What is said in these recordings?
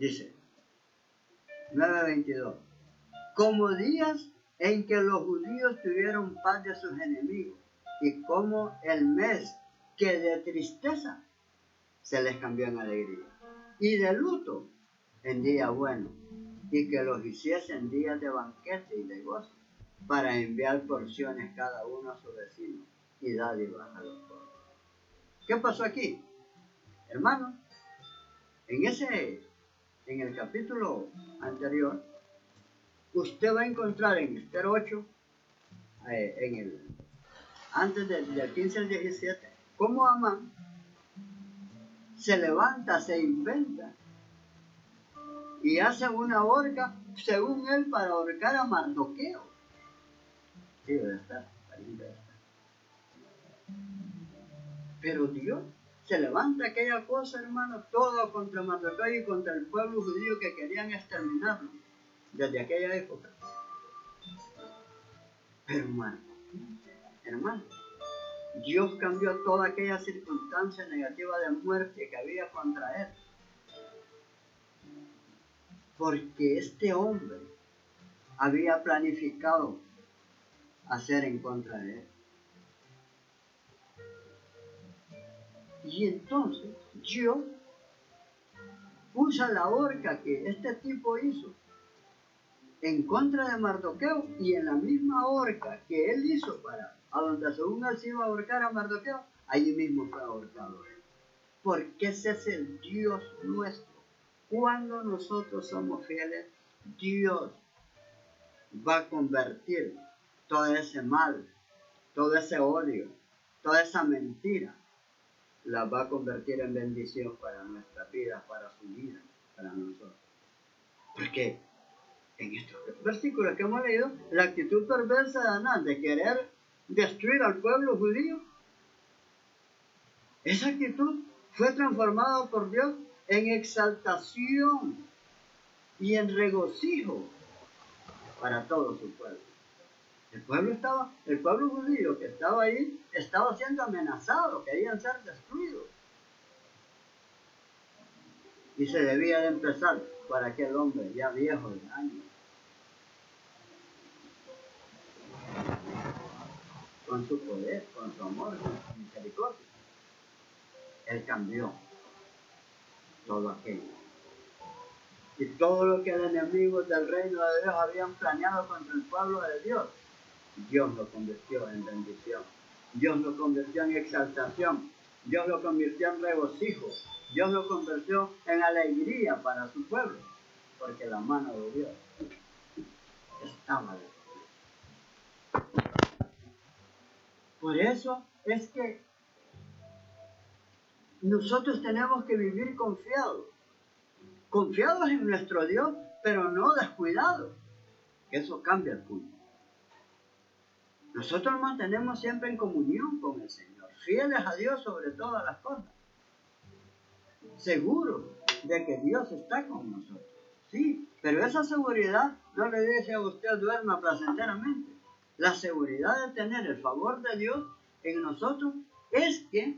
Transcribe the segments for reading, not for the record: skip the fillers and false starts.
Dice, 9:22. Como días en que los judíos tuvieron paz de sus enemigos, y como el mes que de tristeza se les cambió en alegría, y de luto en día bueno, y que los hiciesen días de banquete y de gozo, para enviar porciones cada uno a su vecino y dádivas a los pobres. ¿Qué pasó aquí? Hermano, en el capítulo anterior, usted va a encontrar en Esther 8, antes del 15 al 17, cómo Amán se levanta, se inventa y hace una horca, según él, para ahorcar a Mardoqueo. Sí, debe estar, ahí debe estar. Pero Dios se levanta aquella cosa, hermano, todo contra Mardoqueo y contra el pueblo judío que querían exterminarlo desde aquella época. Pero hermano, Dios cambió toda aquella circunstancia negativa de muerte que había contra él. Porque este hombre había planificado hacer en contra de él. Y entonces Dios usa la horca que este tipo hizo en contra de Mardoqueo, y en la misma horca que él hizo a donde según él se iba a ahorcar a Mardoqueo, allí mismo fue ahorcado él. Porque ese es el Dios nuestro. Cuando nosotros somos fieles, Dios va a convertir todo ese mal, todo ese odio, toda esa mentira, la va a convertir en bendición para nuestra vida, para su vida, para nosotros. Porque en estos versículos que hemos leído, la actitud perversa de Anán de querer destruir al pueblo judío, esa actitud fue transformada por Dios en exaltación y en regocijo para todo su pueblo. El pueblo judío que estaba ahí estaba siendo amenazado, querían ser destruidos. Y se debía de empezar por aquel hombre ya viejo de años, con su poder, con su amor, con su misericordia. Él cambió todo aquello. Y todo lo que los enemigos del reino de Dios habían planeado contra el pueblo de Dios, Dios lo convirtió en bendición. Dios lo convirtió en exaltación. Dios lo convirtió en regocijo. Dios lo convirtió en alegría para su pueblo. Porque la mano de Dios estaba de él. Por eso es que nosotros tenemos que vivir confiados en nuestro Dios, pero no descuidados. Eso cambia el punto. Nosotros nos mantenemos siempre en comunión con el Señor, fieles a Dios sobre todas las cosas, seguros de que Dios está con nosotros. Sí, pero esa seguridad no le dice a usted duerma placenteramente. La seguridad de tener el favor de Dios en nosotros es que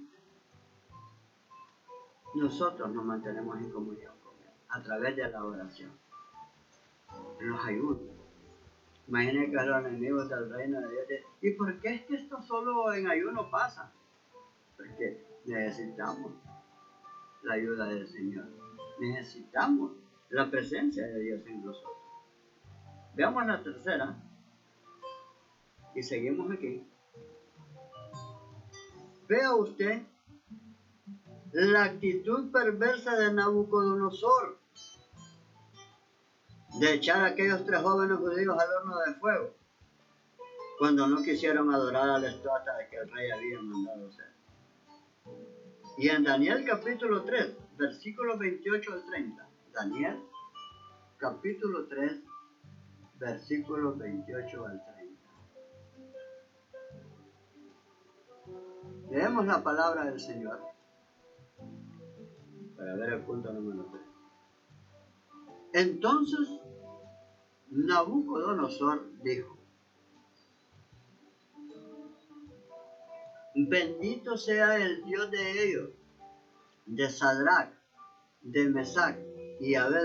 nosotros nos mantenemos en comunión con Él a través de la oración, en los ayunos. Imaginen que los enemigos del reino de Dios. ¿Y por qué es que esto solo en ayuno pasa? Porque necesitamos la ayuda del Señor. Necesitamos la presencia de Dios en nosotros. Veamos la tercera. Y seguimos aquí. Vea usted la actitud perversa de Nabucodonosor de echar a aquellos 3 jóvenes judíos al horno de fuego cuando no quisieron adorar a la estatua que el rey había mandado hacer. Y en Daniel capítulo 3, versículos 28 al 30. Daniel capítulo 3, versículos 28 al 30. Leemos la palabra del Señor para ver el punto número 3. Entonces Nabucodonosor dijo: bendito sea el Dios de ellos, de Sadrach, de Mesach y Abed